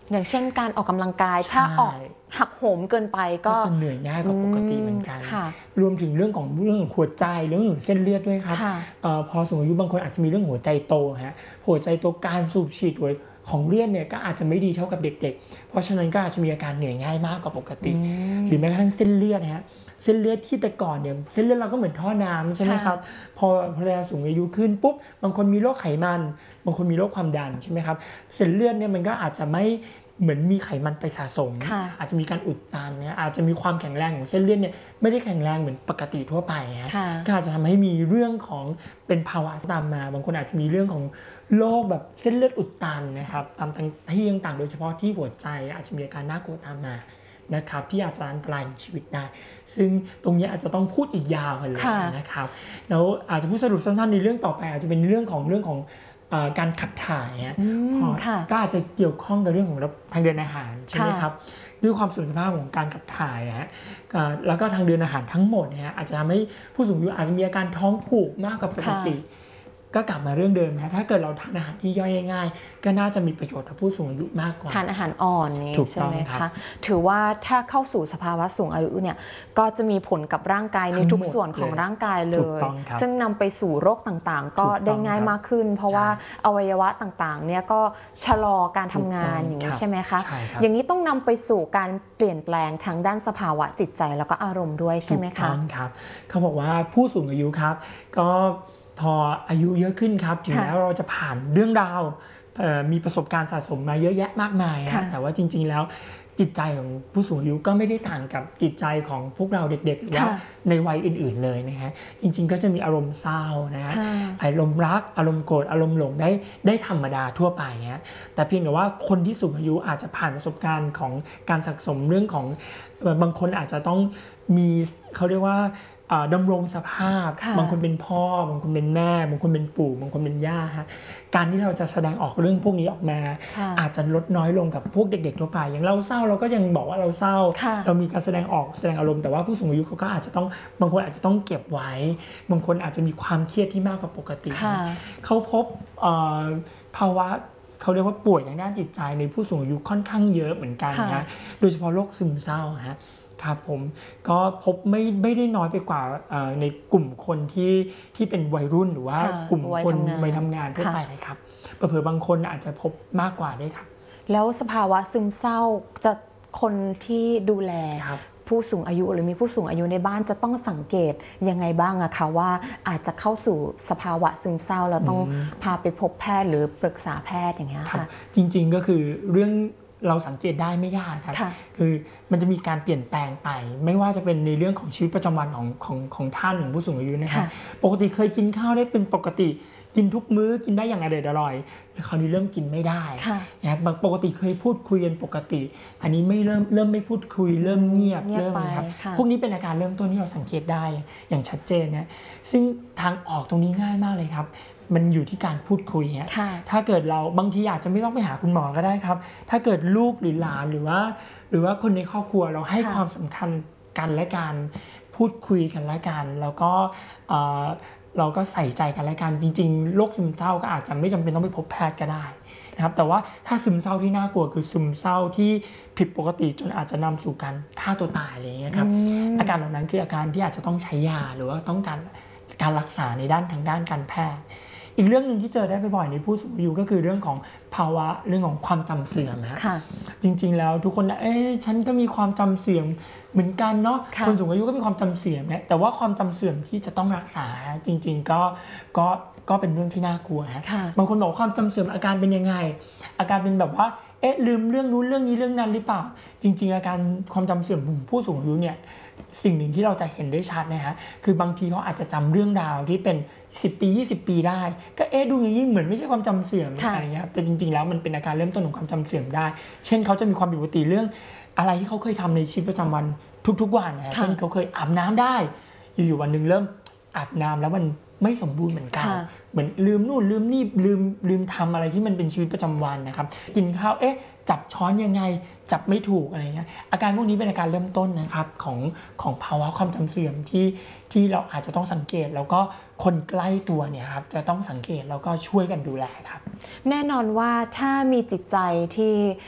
อย่างเช่นการออกกำลังกายถ้าออกหักโหมเกินไปก็จะเหนื่อยง่ายกว่าปกติเหมือนกันรวมถึงเรื่องของหัวใจเรื่องเส้นเลือดด้วยครับพอสูงอายุบางคนอาจจะมีเรื่องหัวใจโตฮะหัวใจโตการสูบฉีดของเลือดเนี่ยก็อาจจะไม่ดีเท่ากับเด็กๆเพราะฉะนั้นก็อาจจะมีอาการเหนื่อยง่ายมากกว่าปกติหรือแม้กระทั่งเส้นเลือดฮะเส้นเลือดที่แต่ก่อนเนี่ยเส้นเลือดเราก็เหมือนท่อน้ำใช่ไหมครับพอเราสูงอายุขึ้นปุ๊บบางคนมีโรคไขมันบางคนมีโรคความดันใช่ไหมครับเส้นเลือดเนี่ยมันก็อาจจะไม่เหมือนมีไขมันไปสะสมอาจจะมีการอุดตันเนี่ยอาจจะมีความแข็งแรงของเส้นเลือดเนี่ยไม่ได้แข็งแรงเหมือนปกติทั่วไปฮะก็อาจจะทำให้มีเรื่องของเป็นภาวะตามมาบางคนอาจจะมีเรื่องของโรคแบบเส้นเลือดอุดตันนะครับตามที่ต่างๆโดยเฉพาะที่หัวใจอาจจะมีอาการน่ากลัวตามมานะครับที่อาจจะอันตรายในชีวิตได้ซึ่งตรงนี้อาจจะต้องพูดอีกยาวเลยนะครับแล้วอาจจะพูดสรุปสั้นๆในเรื่องต่อไปอาจจะเป็นเรื่องของการขับถ่ายก็อาจจะเกี่ยวข้องกับเรื่องของทางเดินอาหารใช่ไหมครับด้วยความสูญภาพของการขับถ่ายแล้วก็ทางเดินอาหารทั้งหมดอาจจะทำให้ผู้สูงอายุอาจจะมีอาการท้องผูกมากกว่าปกติก็กลับมาเรื่องเดิมถ้าเกิดเราทานอาหารที่ย่อยง่ายๆก็น่าจะมีประโยชน์ต่อผู้สูงอายุมากกว่าทานอาหารอ่อนนี่ใช่ไหมคะถือว่าถ้าเข้าสู่สภาวะสูงอายุเนี่ยก็จะมีผลกับร่างกายในทุกส่วนของร่างกายเลยซึ่งนำไปสู่โรคต่างๆก็ได้ง่ายมากขึ้นเพราะว่าอวัยวะต่างๆเนี่ยก็ชะลอการทำงานอย่างนี้ใช่ไหมคะอย่างนี้ต้องนำไปสู่การเปลี่ยนแปลงทางด้านสภาวะจิตใจแล้วก็อารมณ์ด้วยใช่ไหมคะครับเขาบอกว่าผู้สูงอายุครับก็พออายุเยอะขึ้นครับถึงแล้วเราจะผ่านเรื่องราวมีประสบการณ์สะสมมาเยอะแยะมากมายแต่ว่าจริงๆแล้วจิตใจของผู้สูงอายุก็ไม่ได้ต่างกับจิตใจของพวกเราเด็กๆหรือว่าในวัยอื่นๆเลยนะฮะจริงๆก็จะมีอารมณ์เศร้านะฮะอารมณ์รักอารมณ์โกรธอารมณ์หลงได้ธรรมดาทั่วไปฮะแต่เพียงแต่ว่าคนที่สูงอายุอาจจะผ่านประสบการณ์ของการสะสมเรื่องของบางคนอาจจะต้องมีเขาเรียกว่าดำรงสภาพบางคนเป็นพ่อบางคนเป็นแม่บางคนเป็นปู่บางคนเป็นย่าฮะการที่เราจะแสดงออกเรื่องพวกนี้ออกมาอาจจะลดน้อยลงกับพวกเด็กๆทั่วไปอย่างเราเศร้าเราก็ยังบอกว่าเราเศร้าเรามีการแสดงออกแสดงอารมณ์แต่ว่าผู้สูงอายุเขาก็อาจจะต้องบางคนอาจจะต้องเก็บไว้บางคนอาจจะมีความเครียดที่มากกว่าปกติเขาพบภาวะเขาเรียกว่าป่วยทางด้านจิตใจในผู้สูงอายุค่อนข้างเยอะเหมือนกันนะโดยเฉพาะโรคซึมเศร้าฮะครับผมก็พบไม่ได้น้อยไปกว่าในกลุ่มคนที่เป็นวัยรุ่นหรือว่ากลุ่มคนวัยทำงานทั่วไปเลยครับเผลอๆบางคนอาจจะพบมากกว่าด้วยครับแล้วสภาวะซึมเศร้าจะคนที่ดูแลผู้สูงอายุหรือมีผู้สูงอายุในบ้านจะต้องสังเกตยังไงบ้างอะคะว่าอาจจะเข้าสู่สภาวะซึมเศร้าแล้วต้องพาไปพบแพทย์หรือปรึกษาแพทย์อย่างเงี้ยค่ะจริงๆก็คือเรื่องเราสังเกตได้ไม่ยากครับคือมันจะมีการเปลี่ยนแปลงไปไม่ว่าจะเป็นในเรื่องของชีวิตประจำวันของท่านของผู้สูงอายุนะครับปกติเคยกินข้าวได้เป็นปกติกินทุกมื้อกินได้อย่างอร่อยคราวนี้เริ่มกินไม่ได้นะครับปกติเคยพูดคุยกันปกติอันนี้ไม่เริ่มไม่พูดคุยเริ่มเงียบเริ่มครับพวกนี้เป็นอาการเริ่มต้นที่เราสังเกตได้อย่างชัดเจนนะซึ่งทางออกตรงนี้ง่ายมากเลยครับมันอยู่ที่การพูดคุยฮะถ้าเกิดเราบางทีอาจจะไม่ต้องไปหาคุณหมอก็ได้ครับถ้าเกิดลูกหรือหลานหรือว่าคนในครอบครัวเราให้ความสำคัญกันและการพูดคุยกันและกันแล้วก็เราก็ใส่ใจกันและกันจริงๆโรคซึมเศร้าก็อาจจะไม่จำเป็นต้องไปพบแพทย์ก็ได้นะครับแต่ว่าถ้าซึมเศร้าที่น่ากลัวคือซึมเศร้าที่ผิดปกติจนอาจจะนำสู่การฆ่าตัวตายอะไรอย่างเงี้ยครับอาการเหล่านั้นคืออาการที่อาจจะต้องใช้ยาหรือว่าต้องการรักษาในทางด้านการแพทย์อีกเรื่องหนึ่งที่เจอได้บ่อยในผู้สูงอายุก็คือเรื่องของภาวะเรื่องของความจำเสื่อมนะจริงๆแล้วทุกคนฉันก็มีความจำเสื่อมเหมือนกันเนาะคนสูงอายุก็มีความจำเสื่อมนะแต่ว่าความจำเสื่อมที่จะต้องรักษาจริงๆก็เป็นเรื่องที่น่ากลัวฮะบางคนบอกความจำเสื่อมอาการเป็นยังไงอาการเป็นแบบว่าลืมเรื่องนู้นเรื่องนี้เรื่องนั้นหรือเปล่าจริงๆอาการความจำเสื่อมของผู้สูงอายุเนี่ยสิ่งหนึ่งที่เราจะเห็นได้ชัดนะฮะคือบางทีเขาอาจจะจำเรื่องราวที่เป็น10 ปี 20 ปีได้ก็ดูอย่างนี้เหมือนไม่ใช่ความจำเสื่อมอะไรเงี้ยแต่จริงๆแล้วมันเป็นอาการเริ่มต้นของความจำเสื่อมได้เช่นเขาจะมีความผิดปกติเรื่องอะไรที่เขาเคยทำในชีวิตประจำวันทุกๆวันนะเช่นเขาเคยอาบน้ำได้อยู่ๆวันหนึ่งเริ่มอาบน้ำแล้วมันไม่สมบูรณ์เหมือนกันเหมือนลืมนู่นลืมนี่ลืมทำอะไรที่มันเป็นชีวิตประจำวันนะครับกินข้าวจับช้อนยังไงจับไม่ถูกอะไรเงี้ยอาการพวกนี้เป็นอาการเริ่มต้นนะครับของภาวะความจำเสื่อมที่เราอาจจะต้องสังเกตแล้วก็คนใกล้ตัวเนี่ยครับจะต้องสังเกตแล้วก็ช่วยกันดูแลครับแน่นอนว่าถ้ามีจิตใจที่